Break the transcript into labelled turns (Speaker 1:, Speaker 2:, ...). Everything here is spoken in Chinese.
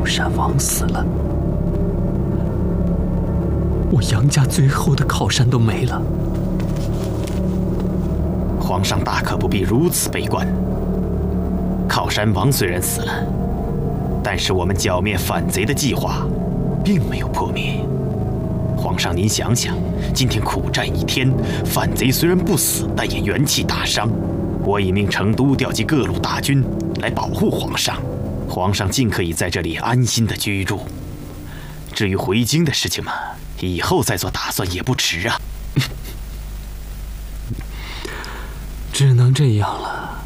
Speaker 1: 靠山王死了，我杨家最后的靠山都没了。
Speaker 2: 皇上大可不必如此悲观。靠山王虽然死了，但是我们剿灭反贼的计划并没有破灭。皇上，您想想，今天苦战一天，反贼虽然不死，但也元气大伤。我已命成都调集各路大军来保护皇上，皇上尽可以在这里安心的居住。至于回京的事情嘛，以后再做打算也不迟啊。
Speaker 1: 只能这样了。